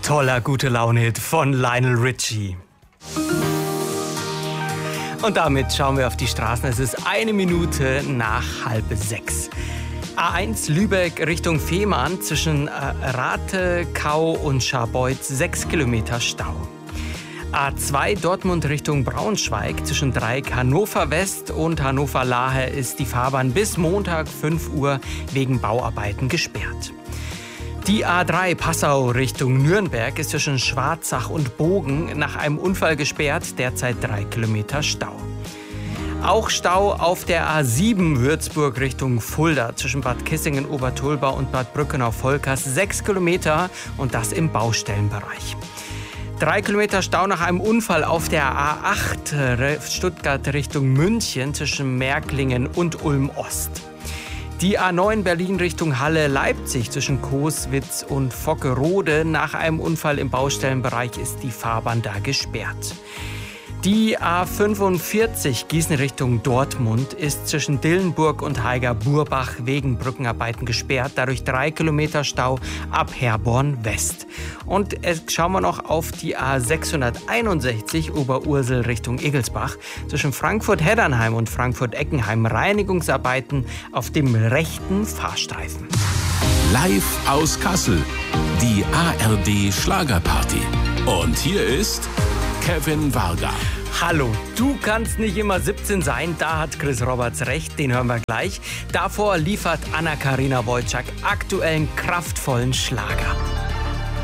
toller Gute-Laune-Hit von Lionel Richie. Und damit schauen wir auf die Straßen. Es ist 1 Minute nach 5:30. A1 Lübeck Richtung Fehmarn zwischen Rathekau und Scharbeutz 6 Kilometer Stau. A2 Dortmund Richtung Braunschweig zwischen Dreieck Hannover West und Hannover Lahe ist die Fahrbahn bis Montag 5 Uhr wegen Bauarbeiten gesperrt. Die A3 Passau Richtung Nürnberg ist zwischen Schwarzach und Bogen nach einem Unfall gesperrt, derzeit 3 Kilometer Stau. Auch Stau auf der A7 Würzburg Richtung Fulda zwischen Bad Kissingen-Obertulbau und Bad Brückenau-Volkers 6 Kilometer und das im Baustellenbereich. 3 Kilometer Stau nach einem Unfall auf der A8 Stuttgart Richtung München zwischen Märklingen und Ulm-Ost. Die A9 Berlin Richtung Halle-Leipzig zwischen Coswitz und Vockerode. Nach einem Unfall im Baustellenbereich ist die Fahrbahn da gesperrt. Die A45 Gießen Richtung Dortmund ist zwischen Dillenburg und Haiger-Burbach wegen Brückenarbeiten gesperrt. Dadurch 3 Kilometer Stau ab Herborn West. Und schauen wir noch auf die A661 Oberursel Richtung Egelsbach. Zwischen Frankfurt-Heddernheim und Frankfurt-Eckenheim Reinigungsarbeiten auf dem rechten Fahrstreifen. Live aus Kassel, die ARD Schlagerparty. Und hier ist Kevin Varga. Hallo, du kannst nicht immer 17 sein, da hat Chris Roberts recht, den hören wir gleich. Davor liefert Anna-Karina Wojcik aktuellen kraftvollen Schlager.